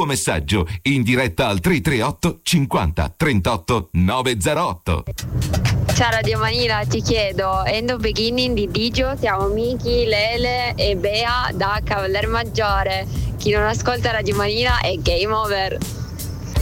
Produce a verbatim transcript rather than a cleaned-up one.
messaggio in diretta al tre tre otto cinquanta trentotto novecentotto. Ciao Radio Manila, ti chiedo End of Beginning di Digio. Siamo Miki, Lele e Bea da Cavaller Maggiore. Chi non ascolta Radio Manila è game over.